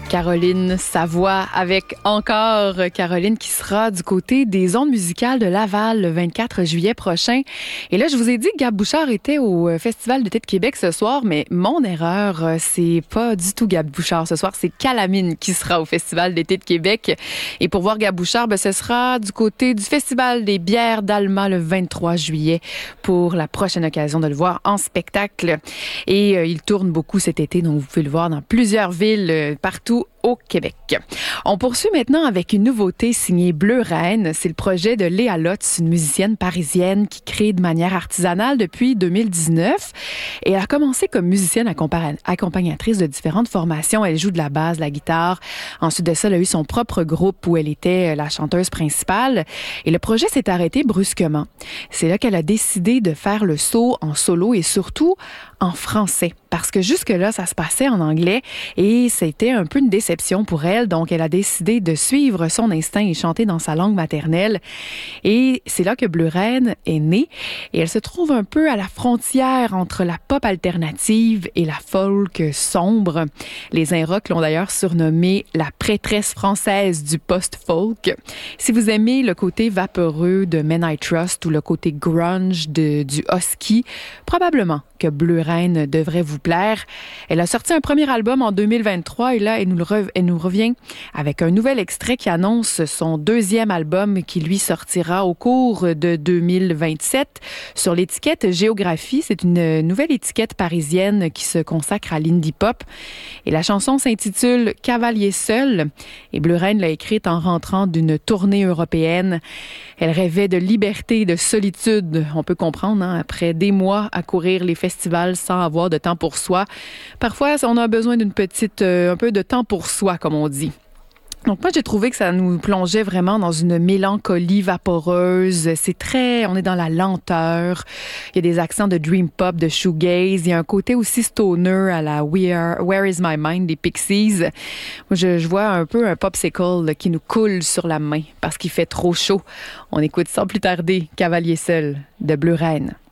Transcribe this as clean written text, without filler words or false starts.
Caroline Savoie avec encore Caroline qui sera du côté des ondes musicales de Laval le 24 juillet prochain. Et là, je vous ai dit que Gab Bouchard était au Festival d'été de Québec ce soir, mais mon erreur, c'est pas du tout Gab Bouchard ce soir, c'est Calamine qui sera au Festival d'été de Québec. Et pour voir Gab Bouchard, ce sera du côté du Festival des bières d'Alma le 23 juillet pour la prochaine occasion de le voir en spectacle. Et il tourne beaucoup cet été, donc vous pouvez le voir dans plusieurs villes partout au Québec. On poursuit maintenant avec une nouveauté signée Bleu Reine. C'est le projet de Léa Lotz, une musicienne parisienne qui crée de manière artisanale depuis 2019. Et elle a commencé comme musicienne accompagnatrice de différentes formations. Elle joue de la basse, de la guitare. Ensuite de ça, elle a eu son propre groupe où elle était la chanteuse principale. Et le projet s'est arrêté brusquement. C'est là qu'elle a décidé de faire le saut en solo et surtout en français. Parce que jusque-là, ça se passait en anglais et c'était un peu une déception pour elle. Donc, elle a décidé de suivre son instinct et chanter dans sa langue maternelle. Et c'est là que Bleu Reine est née. Et elle se trouve un peu à la frontière entre la pop alternative et la folk sombre. Les Inrocks l'ont d'ailleurs surnommée la prêtresse française du post-folk. Si vous aimez le côté vaporeux de Men I Trust ou le côté grunge du Husky, probablement que Bleu Reine devrait vous plaire. Elle a sorti un premier album en 2023 et là, elle nous revient avec un nouvel extrait qui annonce son deuxième album qui, lui, sortira au cours de 2027 sur l'étiquette Géographie. C'est une nouvelle étiquette parisienne qui se consacre à l'indie pop. Et la chanson s'intitule Cavalier seul et Bleu Reine l'a écrite en rentrant d'une tournée européenne. Elle rêvait de liberté et de solitude. On peut comprendre, après des mois à courir les festivals sans avoir de temps pour soi. Parfois, on a besoin d'un peu de temps pour soi, comme on dit. Donc moi, j'ai trouvé que ça nous plongeait vraiment dans une mélancolie vaporeuse. On est dans la lenteur. Il y a des accents de dream pop, de shoegaze. Il y a un côté aussi stoner à la Where is my mind des Pixies. Moi, je vois un peu un popsicle qui nous coule sur la main parce qu'il fait trop chaud. On écoute sans plus tarder Cavalier seul de Bleu Reine.